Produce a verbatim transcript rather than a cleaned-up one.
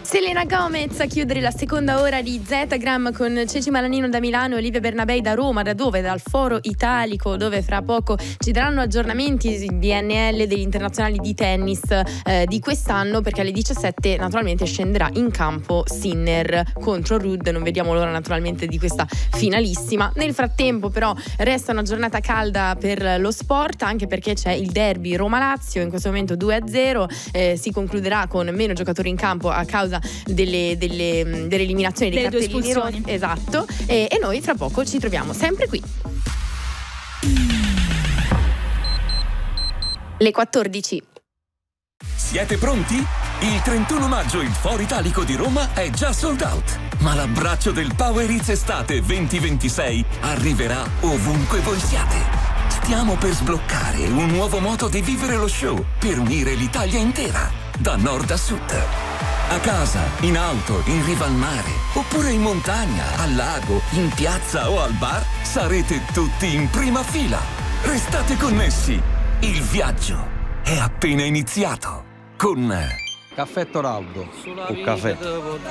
Selena Gomez a chiudere la seconda ora di Zetagram con Ceci Malanino da Milano e Olivia Bernabei da Roma. Da dove? Dal Foro Italico, dove fra poco ci daranno aggiornamenti di B N L degli internazionali di tennis eh, di quest'anno, perché alle diciassette naturalmente scenderà in campo Sinner contro Ruud. Non vediamo l'ora naturalmente di questa finalissima. Nel frattempo però resta una giornata calda per lo sport, anche perché c'è il derby Roma-Lazio, in questo momento due a zero, eh, si concluderà con meno giocatori in campo a causa delle, delle, delle eliminazioni dei delle due cartellini espulsioni. rossi. Esatto, e, e noi fra poco ci troviamo sempre qui. Le quattordici. Siete pronti? Il trentuno maggio il Foro Italico di Roma è già sold out, ma l'abbraccio del Power Hits Estate venti ventisei arriverà ovunque voi siate. Stiamo per sbloccare un nuovo modo di vivere lo show per unire l'Italia intera, da nord a sud. A casa, in auto, in riva al mare, oppure in montagna, al lago, in piazza o al bar, sarete tutti in prima fila. Restate connessi. Il viaggio è appena iniziato con Caffè Toraldo. O caffè.